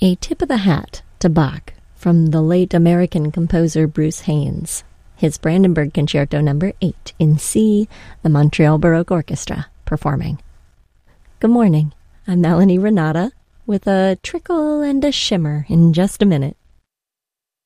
A tip of the hat to Bach from the late American composer Bruce Haynes. His Brandenburg Concerto No. 8 in C, the Montreal Baroque Orchestra performing. Good morning. I'm Melanie Renata with a trickle and a shimmer in just a minute.